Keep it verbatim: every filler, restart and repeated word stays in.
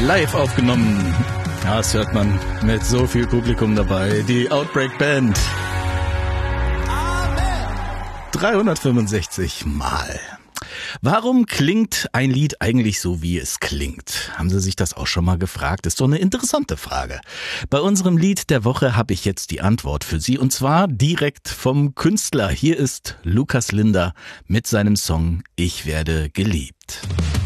Live aufgenommen. Ja, das hört man mit so viel Publikum dabei. Die Outbreak Band. dreihundertfünfundsechzig Mal. Warum klingt ein Lied eigentlich so, wie es klingt? Haben Sie sich das auch schon mal gefragt? Ist doch eine interessante Frage. Bei unserem Lied der Woche habe ich jetzt die Antwort für Sie, und zwar direkt vom Künstler. Hier ist Lukas Linder mit seinem Song Ich werde geliebt.